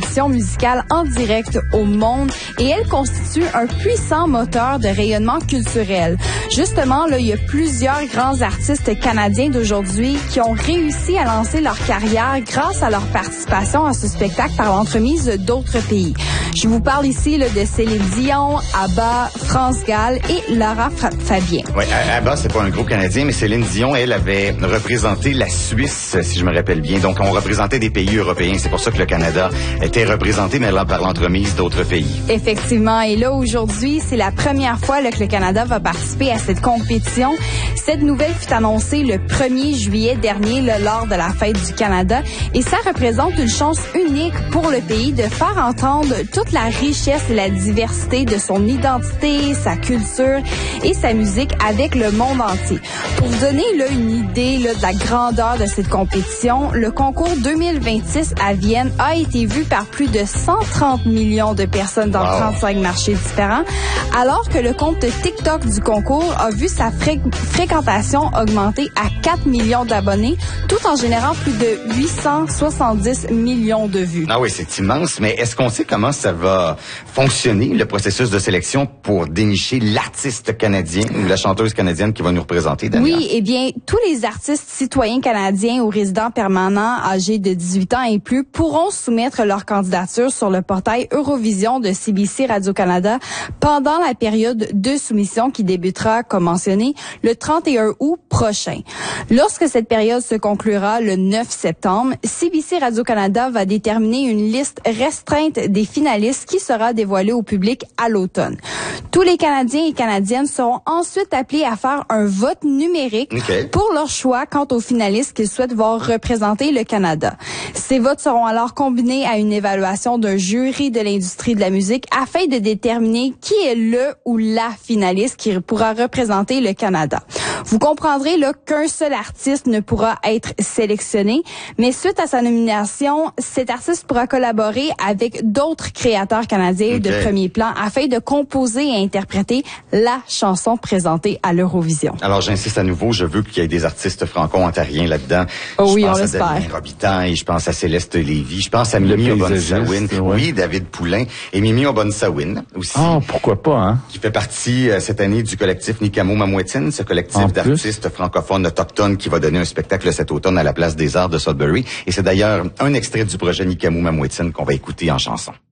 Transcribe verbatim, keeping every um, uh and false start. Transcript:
compétition musicale en direct au monde et elle constitue un puissant moteur de rayonnement culturel. Justement, là, il y a plusieurs grands artistes canadiens d'aujourd'hui qui ont réussi à lancer leur carrière grâce à leur participation à ce spectacle par l'entremise d'autres pays. Je vous parle ici là, de Céline Dion, ABBA, France Gall et Lara Fabian. Oui, ABBA, c'est pas un groupe canadien, mais Céline Dion, elle avait représenté la Suisse, si je me rappelle bien. Donc, on représentait des pays européens. C'est pour ça que le Canada était représenté, mais là, par l'entremise d'autres pays. Effectivement. Et là, aujourd'hui, c'est la première fois là, que le Canada va participer à cette compétition. Cette nouvelle fut annoncée le premier juillet dernier, là, lors de la Fête du Canada. Et ça représente une chance unique pour le pays de faire entendre toute la richesse et la diversité de son identité, sa culture et sa musique avec le monde entier. Pour vous donner là, une idée là, de la grandeur de cette compétition, le concours deux mille vingt-six à Vienne a été vu par plus de cent trente millions de personnes dans wow. trente-cinq marchés différents, alors que le compte TikTok du concours a vu sa fré- fréquentation augmenter à quatre millions d'abonnés, tout en générant plus de huit cent soixante-dix millions de vues. Ah oui, c'est immense, mais est-ce qu'on sait comment ça va fonctionner, le processus de sélection pour dénicher l'artiste canadien ou la chanteuse canadienne qui va nous représenter, Daniel? Oui, eh bien, tous les artistes citoyens canadiens ou résidents permanents âgés de dix-huit ans et plus pourront soumettre leur candidature sur le portail Eurovision de C B C Radio-Canada pendant la période de soumission qui débutera, comme mentionné, le trente et un août prochain. Lorsque cette période se conclura le neuf septembre, C B C Radio-Canada va déterminer une liste restreinte des finalistes qui sera dévoilée au public à l'automne. Tous les Canadiens et Canadiennes seront ensuite appelés à faire un vote numérique okay. pour leur choix quant aux finalistes qu'ils souhaitent voir représenter le Canada. Ces votes seront alors combinés à une évaluation d'un jury de l'industrie de la musique afin de déterminer qui est le ou la finaliste qui pourra représenter le Canada. Vous comprendrez là qu'un seul artiste ne pourra être sélectionné, mais suite à sa nomination, cet artiste pourra collaborer avec d'autres créateurs canadiens okay. de premier plan afin de composer et interpréter la chanson présentée à l'Eurovision. Alors j'insiste à nouveau, je veux qu'il y ait des artistes franco-ontariens là-dedans. Oh oui, je on pense l'espère. à Damien Robitaille, je pense à Céleste Lévy, je pense à Mimi Obunsawin, ouais. oui, David Poulain et Mimi Obunsawin aussi. Ah, oh, pourquoi pas, hein? Qui fait partie euh, cette année du collectif Nikamo Mamouetine, ce collectif en d'artistes plus. francophones autochtones qui va donner un spectacle cet automne à la Place des Arts de Sudbury. Et c'est d'ailleurs un extrait du projet Nikamo Mamouetine qu'on va écouter en chanson.